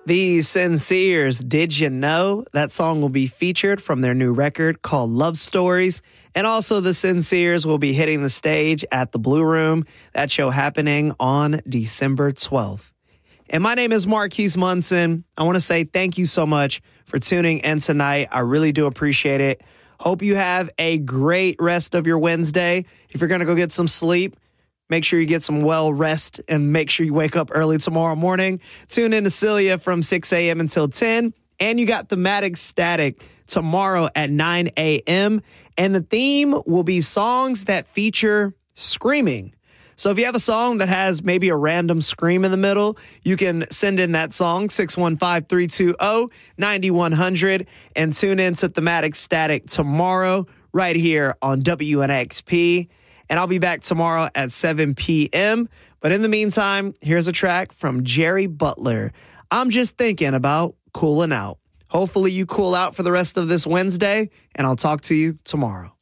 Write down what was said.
The Sinceres, Did You Know? That song will be featured from their new record called Love Stories. And also the Sinceres will be hitting the stage at the Blue Room. That show happening on December 12th. And my name is Marquise Munson. I want to say thank you so much for tuning in tonight. I really do appreciate it. Hope you have a great rest of your Wednesday. If you're going to go get some sleep, make sure you get some well rest and make sure you wake up early tomorrow morning. Tune in to Celia from 6 a.m. until 10. And you got Thematic Static tomorrow at 9 a.m. And the theme will be songs that feature screaming. So if you have a song that has maybe a random scream in the middle, you can send in that song, 615-320-9100, and tune in to Thematic Static tomorrow right here on WNXP. And I'll be back tomorrow at 7 p.m. But in the meantime, here's a track from Jerry Butler. I'm just thinking about cooling out. Hopefully you cool out for the rest of this Wednesday, and I'll talk to you tomorrow.